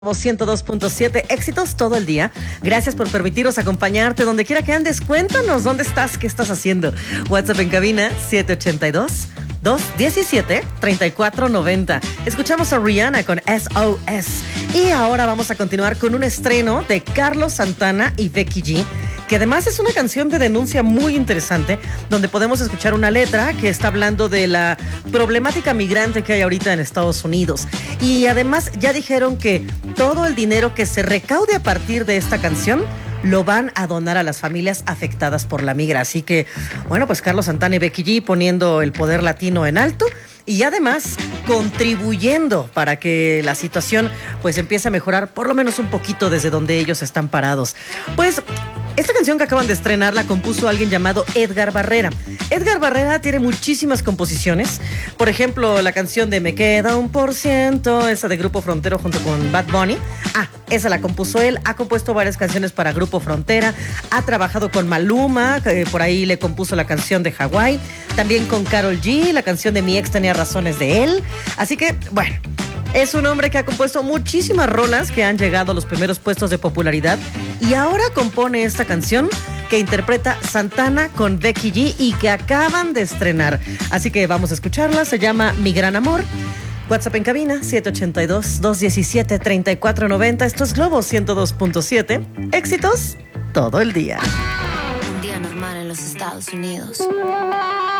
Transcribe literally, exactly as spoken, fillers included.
ciento dos punto siete, éxitos todo el día. Gracias por permitirnos acompañarte donde quiera que andes. Cuéntanos dónde estás, qué estás haciendo. WhatsApp en cabina siete ocho dos, dos uno siete, tres cuatro nueve cero. Escuchamos a Rihanna con S O S. Y ahora vamos a continuar con un estreno de Carlos Santana y Becky G, que además es una canción de denuncia muy interesante, donde podemos escuchar una letra que está hablando de la problemática migrante que hay ahorita en Estados Unidos. Y además ya dijeron que todo el dinero que se recaude a partir de esta canción lo van a donar a las familias afectadas por la migra. Así que, bueno, pues Carlos Santana y Becky G poniendo el poder latino en alto y además contribuyendo para que la situación pues empiece a mejorar por lo menos un poquito desde donde ellos están parados. Pues esta canción que acaban de estrenar la compuso alguien llamado Edgar Barrera. Edgar Barrera tiene muchísimas composiciones. Por ejemplo, la canción de Me Queda un por ciento, esa de Grupo Frontera junto con Bad Bunny. Ah, esa la compuso él. Ha compuesto varias canciones para Grupo Frontera. Ha trabajado con Maluma, que por ahí le compuso la canción de Hawái. También con Karol G, la canción de Mi Ex Tenía Razones de Él. Así que, bueno, es un hombre que ha compuesto muchísimas rolas que han llegado a los primeros puestos de popularidad y ahora compone esta canción que interpreta Santana con Becky G y que acaban de estrenar. Así que vamos a escucharla, se llama Mi Gran Amor. WhatsApp en cabina siete ocho dos, dos uno siete, tres cuatro nueve cero. Esto es Globo ciento dos punto siete. Éxitos todo el día. Un día normal en los Estados Unidos.